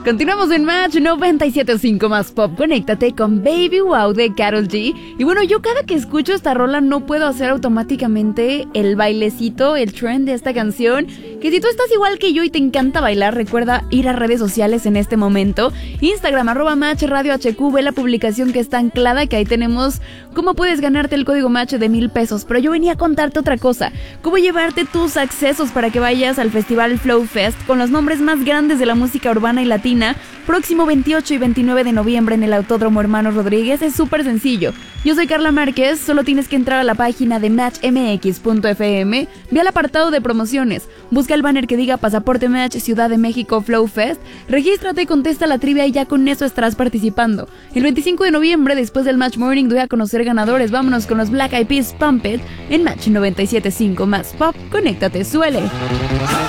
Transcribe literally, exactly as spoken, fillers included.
Continuamos en Match noventa y siete punto cinco más pop. Conéctate con Baby Wow de Karol G. Y bueno, yo cada que escucho esta rola no puedo hacer automáticamente el bailecito, el trend de esta canción. Que si tú estás igual que yo y te encanta bailar, recuerda ir a redes sociales en este momento. Instagram, arroba Match Radio H Q, ve la publicación que está anclada, que ahí tenemos cómo puedes ganarte el código Match de mil pesos. Pero yo venía a contarte otra cosa. Cómo llevarte tus accesos para que vayas al festival Flow Fest con los nombres más grandes de la música urbana y latina. Próximo veintiocho y veintinueve de noviembre en el Autódromo Hermanos Rodríguez. Es súper sencillo. Yo soy Carla Márquez, solo tienes que entrar a la página de match m x punto f m, ve al apartado de promociones, busca el banner que diga Pasaporte Match Ciudad de México Flow Fest, regístrate, contesta la trivia y ya con eso estarás participando. El veinticinco de noviembre, después del Match Morning, doy a conocer ganadores. Vámonos con los Black Eyed Peas Pump It en Match noventa y siete punto cinco más pop. Conéctate, suele.